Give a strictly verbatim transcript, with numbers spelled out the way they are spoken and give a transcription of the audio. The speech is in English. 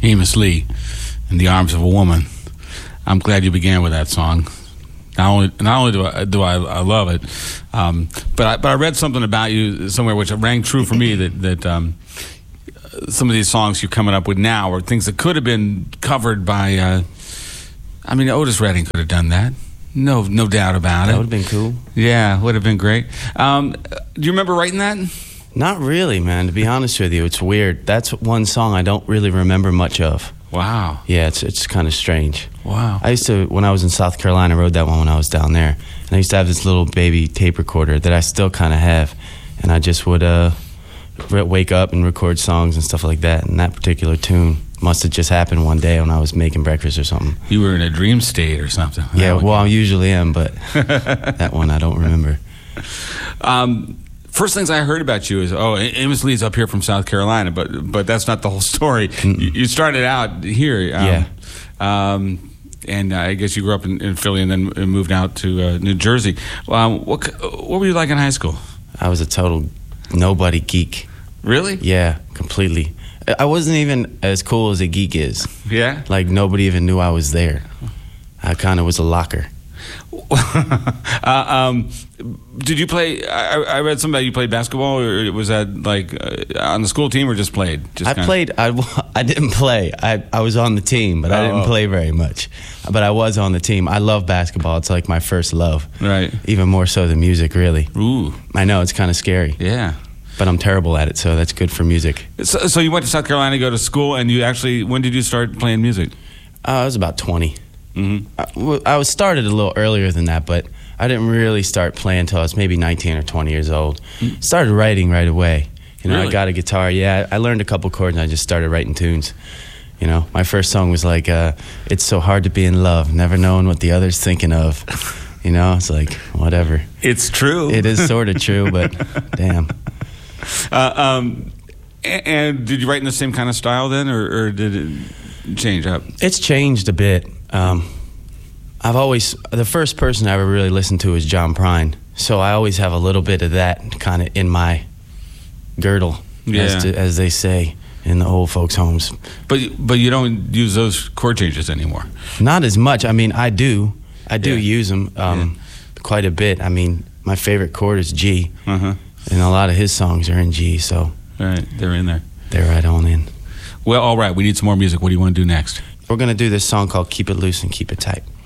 Amos Lee, In the Arms of a Woman. I'm glad you began with that song. Not only, not only do I do I, I love it, um, but I, but I read something about you somewhere which rang true for me that that um, some of these songs you're coming up with now are things that could have been covered by. Uh, I mean, Otis Redding could have done that. No, no doubt about it. That would have been cool. Yeah, would have been great. Um, do you remember writing that? Not really, man. To be honest with you, it's weird. That's one song I don't really remember much of. Wow. Yeah, it's it's kind of strange. Wow. I used to, when I was in South Carolina, I wrote that one when I was down there. And I used to have this little baby tape recorder that I still kind of have. And I just would uh, wake up and record songs and stuff like that. And that particular tune must have just happened one day when I was making breakfast or something. You were in a dream state or something. Yeah, well, I usually am, but that one I don't remember. Um, first things I heard about you is, oh, Amos Lee's up here from South Carolina, but but that's not the whole story. You, you started out here. Um, yeah. Um, and I guess you grew up in, in Philly and then moved out to uh, New Jersey. Um, what what were you like in high school? I was a total nobody geek. Really? Yeah, completely. I wasn't even as cool as a geek is. Yeah? Like, nobody even knew I was there. I kind of was a locker. uh, um, did you play, I, I read something about you played basketball, or was that like uh, on the school team or just played? Just I kinda... played, I, I didn't play. I, I was on the team, but oh, I didn't play very much. But I was on the team. I love basketball. It's like my first love. Right. Even more so than music, really. Ooh. I know, it's kind of scary. Yeah. But I'm terrible at it, so that's good for music. So, so you went to South Carolina to go to school, and you actually, when did you start playing music? Uh, I was about twenty. Mm-hmm. I, I was started a little earlier than that, but I didn't really start playing until I was maybe nineteen or twenty years old. Mm-hmm. Started writing right away. You know, really? I got a guitar. Yeah, I learned a couple chords, and I just started writing tunes. You know, my first song was like, uh, "It's so hard to be in love, never knowing what the other's thinking of." You know, it's like, whatever. It's true. It is sort of true, but damn. Uh, um, and did you write in the same kind of style then, or, or did it change up? It's changed a bit. Um, I've always, the first person I ever really listened to was John Prine, so I always have a little bit of that kind of in my girdle, yeah. as, to, as they say in the old folks' homes. But but you don't use those chord changes anymore? Not as much. I mean, I do. I do yeah. use them um, yeah. quite a bit. I mean, my favorite chord is G. Uh-huh. And a lot of his songs are in G, so... Right, they're in there. They're right on in. Well, all right, we need some more music. What do you want to do next? We're going to do this song called Keep It Loose and Keep It Tight.